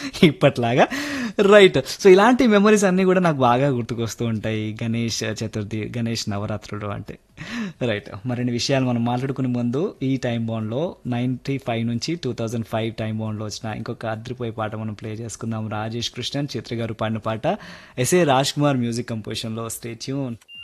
ఇప్పట్లాగా. Right. So, ఇలాంటి memories అన్నీ గూడా నాకు బాగా గుర్తుకొస్తూ ఉంటాయి. గణేష్ చతుర్థి, గణేష్ నవరాత్రులు అంటే. రైట్. మరిన్ని విషయాలు మనం మాట్లాడుకునే ముందు ఈ టైమ్ బౌండ్‌లో 95 నుంచి 2005 టైమ్ బౌండ్‌లో వచ్చిన ఇంకొక అద్రిపోయే పాట మనం ప్లే చేసుకుందాం. రాజేష్ కృష్ణన్, చిత్ర గారు పాడిన పాట. SA Raj Kumar music కంపోజిషన్‌లో. Stay tune.